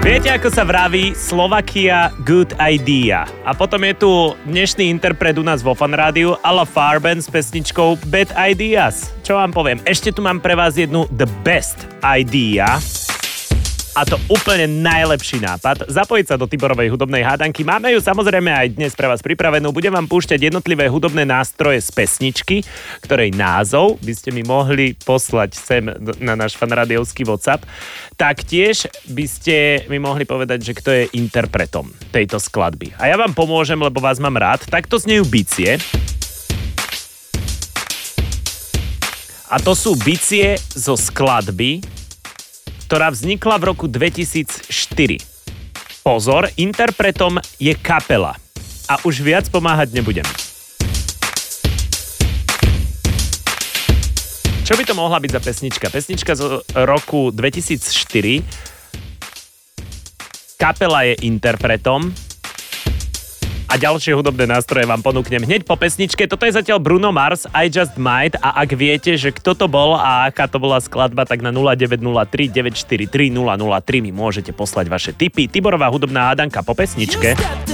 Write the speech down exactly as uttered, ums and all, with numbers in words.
Viete, ako sa vraví Slovakia good idea. A potom je tu dnešný interpret u nás vo Fan Rádiu Alla Farben s pesničkou Bad Ideas. Čo vám poviem? Ešte tu mám pre vás jednu The Best Idea. A to úplne najlepší nápad. Zapojiť sa do Tiborovej hudobnej hádanky. Máme ju samozrejme aj dnes pre vás pripravenú. Budem vám púšťať jednotlivé hudobné nástroje z pesničky, ktorej názov by ste mi mohli poslať sem na náš fanrádiovský WhatsApp. Taktiež by ste mi mohli povedať, že kto je interpretom tejto skladby. A ja vám pomôžem, lebo vás mám rád. Takto znejú bicie. A to sú bicie zo skladby, ktorá vznikla v roku dvetisícštyri. Pozor, interpretom je kapela. A už viac pomáhať nebudem. Čo by to mohla byť za pesnička? Pesnička z roku dvetisícštyri. Kapela je interpretom. A ďalšie hudobné nástroje vám ponúknem hneď po pesničke. Toto je zatiaľ Bruno Mars, I Just Might. A ak viete, že kto to bol a aká to bola skladba, tak na nula deväť nula tri deväť štyri tri nula nula tri mi môžete poslať vaše tipy. Tiborová hudobná hádanka po pesničke.